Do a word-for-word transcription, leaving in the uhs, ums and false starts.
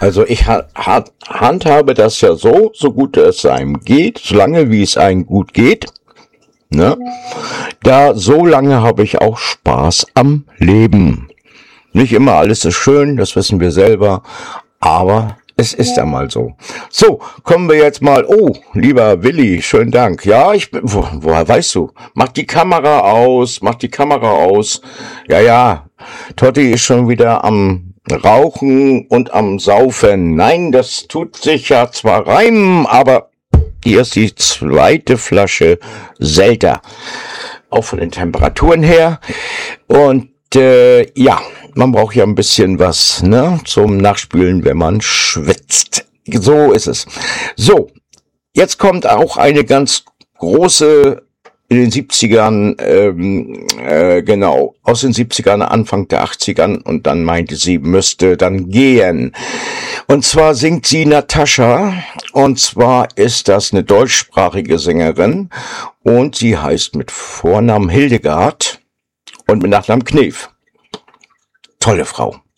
Also ich ha ha handhabe das ja so, so gut es einem geht, solange wie es einem gut geht. Ne? Da, so lange habe ich auch Spaß am Leben. Nicht immer alles ist schön, das wissen wir selber, aber es ist einmal so. So, kommen wir jetzt mal, oh, lieber Willi, schönen Dank. Ja, ich bin, wo, woher weißt du? Mach die Kamera aus, mach die Kamera aus. Ja, ja, Totti ist schon wieder am Rauchen und am Saufen. Nein, das tut sich ja zwar reimen, aber hier ist die zweite Flasche Selter. Auch von den Temperaturen her. Und äh, ja, man braucht ja ein bisschen was, ne, zum Nachspülen, wenn man schwitzt. So ist es. So, jetzt kommt auch eine ganz große in den siebzigern, ähm, äh, genau, aus den siebzigern, Anfang der achtzigern, und dann meinte sie, müsste dann gehen. Und zwar singt sie Natascha, und zwar ist das eine deutschsprachige Sängerin, und sie heißt mit Vornamen Hildegard und mit Nachnamen Knef. Tolle Frau.